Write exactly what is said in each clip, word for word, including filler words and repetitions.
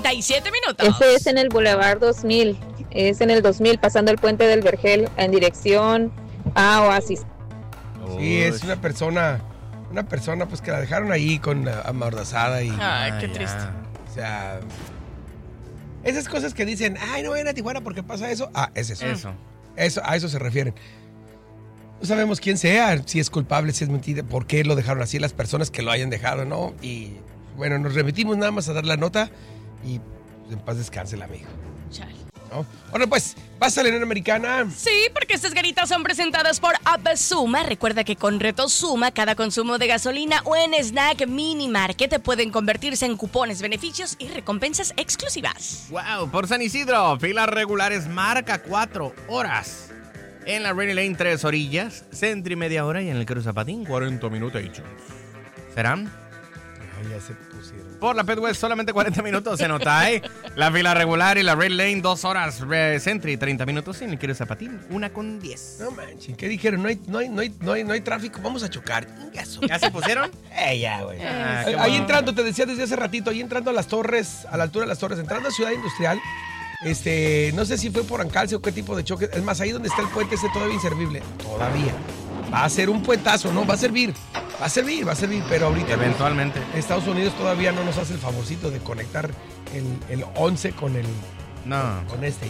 treinta y siete minutos. Ese es en el Boulevard dos mil. Es en el dos mil, pasando el puente del Vergel en dirección a Oasis. Sí, es una persona, una persona pues que la dejaron ahí con la amordazada y... Ay, qué triste. O sea, esas cosas que dicen, ay, no vayan a Tijuana porque pasa eso. Ah, es eso. Eso. Eso, a eso se refieren. No sabemos quién sea, si es culpable, si es mentira, por qué lo dejaron así, las personas que lo hayan dejado, ¿no? Y bueno, nos remitimos nada más a dar la nota y pues, en paz descanse el amigo. Chale. ¿No? Bueno, pues, ¿vas a la Unión Americana? Sí, porque estas ganitas son presentadas por AppSuma. Recuerda que con Reto Suma, cada consumo de gasolina o en Snack Mini Market pueden convertirse en cupones, beneficios y recompensas exclusivas. Wow, por San Isidro, filas regulares marca cuatro horas. En la Rainy Lane, tres orillas, Centro y media hora, y en el Cruzapatín, cuarenta minutos. ¿Serán? Ay, ya se pusieron. Por la Pet West, solamente cuarenta minutos, se nota, ¿eh? La fila regular y la Red Lane, dos horas, eh, Centro y treinta minutos, y en el Cruzapatín, una con diez. No manches, ¿qué dijeron? No hay, no hay, no hay, no hay, no hay tráfico, vamos a chocar. ¿Ya se pusieron? Eh, ya, güey. Ah, ahí qué ahí bueno. entrando, te decía desde hace ratito, ahí entrando a las torres, a la altura de las torres, entrando a Ciudad Industrial, este, no sé si fue por Ancalce o qué tipo de choque. Es más, ahí donde está el puente ese todavía inservible. Todavía. Va a ser un puentazo, ¿no? Va a servir. Va a servir, va a servir, pero ahorita... Eventualmente. Estados Unidos todavía no nos hace el favorcito de conectar el, el once con el... No. Con este.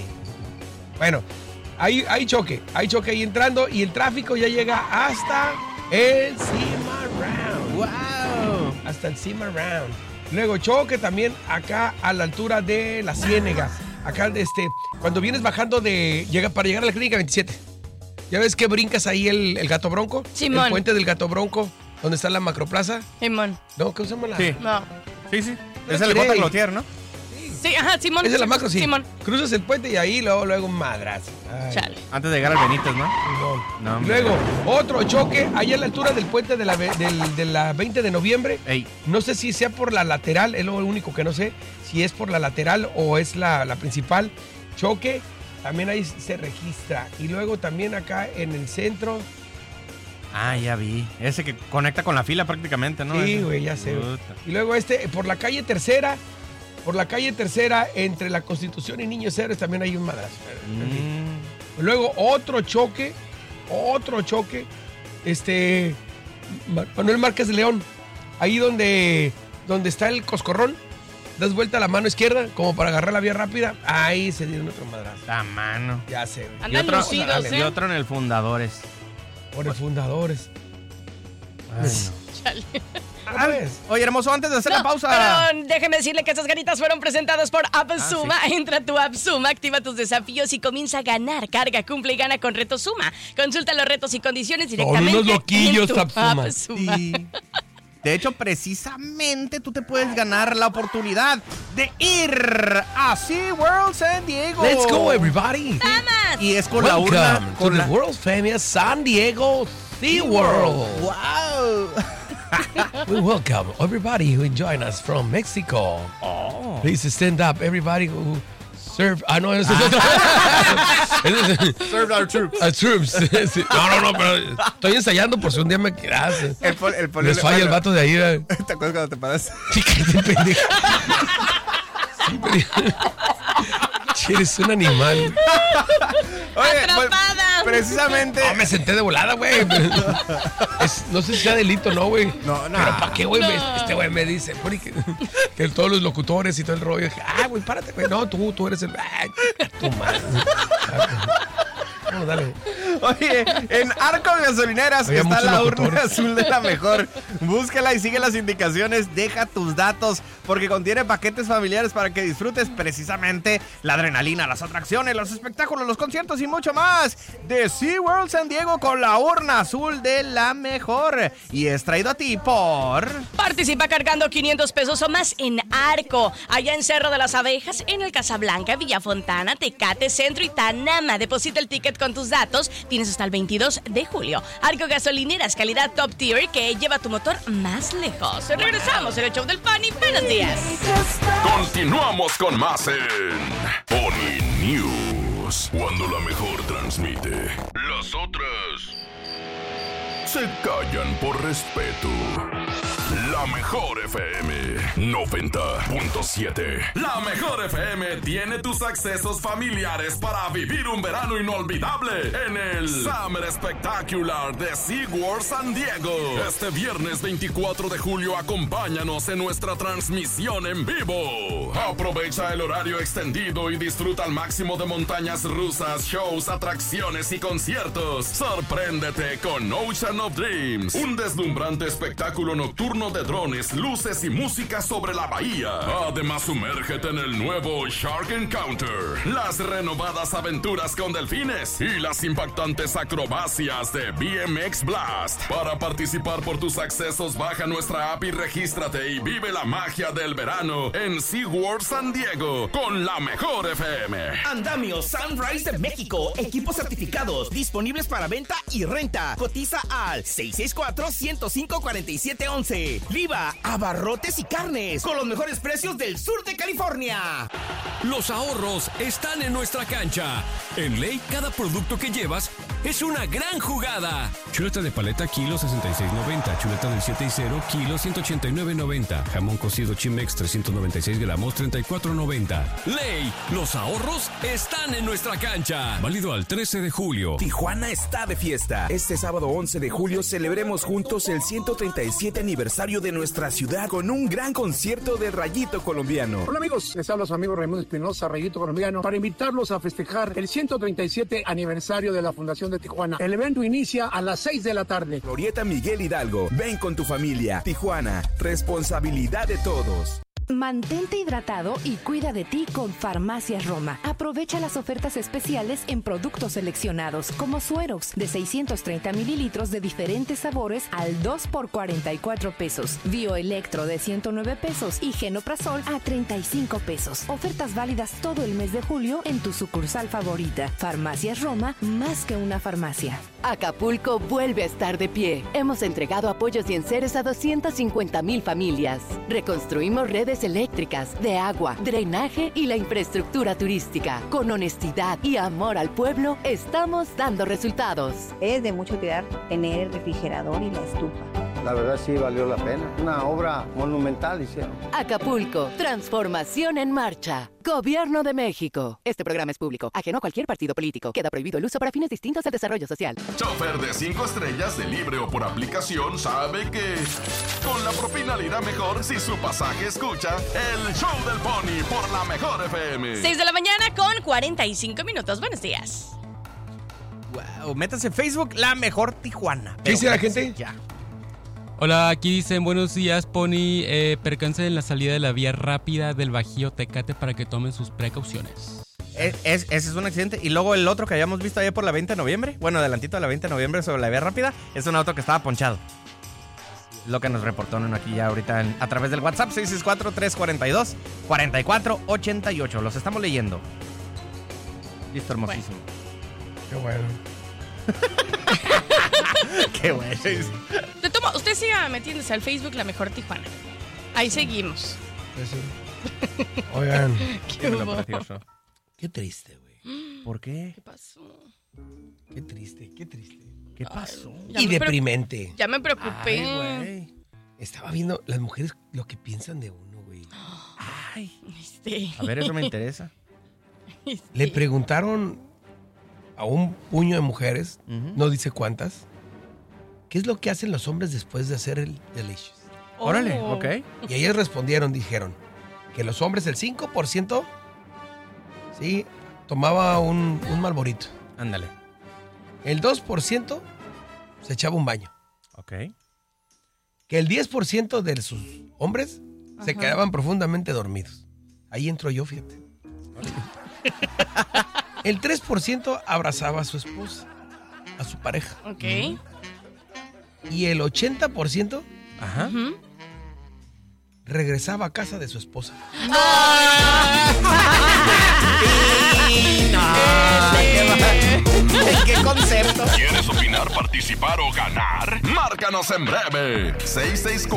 Bueno, hay, hay choque, hay choque ahí entrando y el tráfico ya llega hasta el Cimarround. ¡Wow! Hasta el Cimarround. Luego choque también acá a la altura de la Ciénega. Acá, este, cuando vienes bajando de... Llega, para llegar a la clínica veintisiete. ¿Ya ves que brincas ahí el, el Gato Bronco? Simón. El puente del Gato Bronco, donde está la Macroplaza. Simón. ¿No? ¿Cómo se llama la...? Sí. No. Sí, sí. No Es el quiere. J. Cloutier, ¿no? Sí, ajá, Simón. Es de la Macro, sí. Simón. Cruzas el puente y ahí luego, luego un madrazo. Ay. Chale. Antes de llegar al Benítez, ¿no? No. No, hombre. Luego, otro choque allá a la altura del puente de la, ve- del, de la veinte de noviembre. Ey. No sé si sea por la lateral, es lo único que no sé, si es por la lateral o es la, la principal. Choque, también ahí se registra. Y luego también acá en el centro. Ah, ya vi. Ese que conecta con la fila prácticamente, ¿no? Sí, Ese. güey, ya sé. güey. Puta. Y luego este, por la calle Tercera, por la calle Tercera, entre la Constitución y Niños Héroes también hay un madrazo. Mm. Luego otro choque, otro choque, este, Ma- Manuel Márquez de León, ahí donde, donde está el coscorrón, das vuelta a la mano izquierda como para agarrar la vía rápida, ahí se dieron otro madrazo. La mano. Ya sé, güey. Y Andan otro, lucidos, y ¿eh? otro en el Fundadores. Por el fundadores. Ay, Chale. Ah, pues. Oye, hermoso, antes de hacer la No, pausa. pero déjeme decirle que estas ganitas fueron presentadas por AppSuma. Ah, Entra a tu AppSuma, activa tus desafíos y comienza a ganar. Carga, cumple y gana con Reto Suma. Consulta los retos y condiciones directamente unos loquillos, en tu AppSuma. AppSuma. Sí. De hecho, precisamente tú te puedes ganar la oportunidad de ir a SeaWorld San Diego. Let's go, everybody. ¡Vamos! Y es con la urna. Welcome to Con the la... world famous San Diego SeaWorld. ¡Wow! We welcome everybody who join us from Mexico. Oh. Please stand up, everybody who serve. Ah, no, eso es otro. Eso es- Serve our troops. a troops. Sí. No, no, no, pero estoy ensayando por si un día me quedas. El, pol, el poli- Les falla el bueno, vato de ahí. ¿eh? ¿Te acuerdas cuando te paras? Fíjate, pendejo. Sí, pero- Che, eres un animal. Oye, ¡Atrapada! pues, precisamente. No, me senté de volada, güey. Es- No sé si sea delito, ¿no, güey? No, no. Pero ¿para qué, güey? No. Me- Este güey me dice, pone que, que todos los locutores y todo el rollo. Dije, ah, güey, párate, güey. No, tú, tú eres el. Ay, tu madre. No, dale. Oye, en Arco Gasolineras Había está muchos la urna locutores. azul de la mejor. Búscala y sigue las indicaciones. Deja tus datos porque contiene paquetes familiares para que disfrutes precisamente la adrenalina, las atracciones, los espectáculos, los conciertos y mucho más de SeaWorld San Diego con la urna azul de la mejor. Y es traído a ti por... Participa cargando quinientos pesos o más en Arco, allá en Cerro de las Abejas, en el Casablanca, Villafontana, Tecate, Centro y Tanama. Deposita el ticket con tus datos. Tienes hasta el veintidós de julio. Arco Gasolineras, calidad top tier que lleva tu motor más lejos. Regresamos en el show del Pan y buenos días. Continuamos con más en Pony News. Cuando la mejor transmite, las otras se callan por respeto. La mejor F M noventa punto siete. La mejor F M tiene tus accesos familiares para vivir un verano inolvidable en el Summer Spectacular de SeaWorld San Diego. Este viernes veinticuatro de julio acompáñanos en nuestra transmisión en vivo. Aprovecha el horario extendido y disfruta al máximo de montañas rusas, shows, atracciones y conciertos. Sorpréndete con Ocean of Dreams, un deslumbrante espectáculo nocturno de drones, luces y música sobre la bahía. Además, sumérgete en el nuevo Shark Encounter, las renovadas aventuras con delfines y las impactantes acrobacias de B M X Blast. Para participar por tus accesos, baja nuestra app y regístrate y vive la magia del verano en SeaWorld San Diego con la mejor F M. Andamio Sunrise de México, equipos certificados, disponibles para venta y renta. Cotiza al seis seis cuatro, uno cero cinco, cuatro siete uno uno. Viva abarrotes y carnes con los mejores precios del sur de California. Los ahorros están en nuestra cancha. En Ley, cada producto que llevas es una gran jugada. Chuleta de paleta, kilo sesenta y seis noventa. Chuleta del siete y cero, kilo ciento ochenta y nueve noventa. Jamón cocido Chimex, trescientos noventa y seis gramos, treinta y cuatro noventa. Ley, los ahorros están en nuestra cancha. Válido al trece de julio. Tijuana está de fiesta. Este sábado once de julio celebremos juntos el ciento treinta y siete aniversario de nuestra ciudad con un gran concierto de Rayito Colombiano. Hola amigos, les habla su amigo Raimundo Espinosa, Rayito Colombiano, para invitarlos a festejar el ciento treinta y siete aniversario de la Fundación de Tijuana. El evento inicia a las seis de la tarde. Glorieta Miguel Hidalgo, ven con tu familia. Tijuana, responsabilidad de todos. Mantente hidratado y cuida de ti con Farmacias Roma. Aprovecha las ofertas especiales en productos seleccionados, como Suerox de seiscientos treinta mililitros de diferentes sabores al dos por cuarenta y cuatro pesos. Bioelectro de ciento nueve pesos y Genoprazol a treinta y cinco pesos. Ofertas válidas todo el mes de julio en tu sucursal favorita. Farmacias Roma, más que una farmacia. Acapulco vuelve a estar de pie. Hemos entregado apoyos y enseres a doscientas cincuenta mil familias. Reconstruimos redes eléctricas, de agua, drenaje y la infraestructura turística. Con honestidad y amor al pueblo, estamos dando resultados. Es de mucho cuidar tener el refrigerador y la estufa. La verdad sí valió la pena. Una obra monumental hicieron. Acapulco, transformación en marcha. Gobierno de México. Este programa es público, ajeno a cualquier partido político. Queda prohibido el uso para fines distintos al desarrollo social. Chofer de cinco estrellas de libre o por aplicación sabe que con la propina le irá mejor si su pasaje escucha el show del Pony por la mejor F M. seis de la mañana con cuarenta y cinco minutos. Buenos días. Wow, métanse en Facebook, La Mejor Tijuana. ¿Qué dice la gente? Ya. Hola, aquí dicen, buenos días, Pony. Eh, percance en la salida de la vía rápida del Bajío Tecate para que tomen sus precauciones. Es, es, ese es un accidente. Y luego el otro que habíamos visto ayer por la veinte de noviembre, bueno, adelantito de la veinte de noviembre sobre la vía rápida, es un auto que estaba ponchado. Lo que nos reportaron aquí ya ahorita en, a través del WhatsApp seis seis cuatro, tres cuatro dos, cuatro cuatro ocho ocho. Los estamos leyendo. Listo, hermosísimo. Qué bueno. Qué bueno. Te tomo, usted siga metiéndose al Facebook La Mejor Tijuana. Ahí seguimos. Sí, sí. Oigan. ¿Qué hubo? Precioso. Qué triste, güey. ¿Por qué? ¿Qué pasó? Qué triste, qué triste. ¿Qué pasó? Ya Y me deprimente. Ya me preocupé. Ay, güey. Estaba viendo las mujeres lo que piensan de uno, güey. Ay. Este. A ver, eso me interesa. Este. Le preguntaron a un puño de mujeres, Uh-huh. no dice cuántas, ¿qué es lo que hacen los hombres después de hacer el Delicious? Oh. Órale, ok. Y ellas respondieron, dijeron, que los hombres, el cinco por ciento, sí, tomaba un, un Marlborito. Ándale. El dos por ciento se echaba un baño. Ok. Que el diez por ciento de sus hombres se Ajá. quedaban profundamente dormidos. Ahí entro yo, fíjate. El tres por ciento abrazaba a su esposa, a su pareja. Ok. Y el ochenta por ciento Ajá. Ujú. regresaba a casa de su esposa. ¿Qué concepto? ¿Quieres opinar, participar o ganar? Márcanos en breve. seis seis cuatro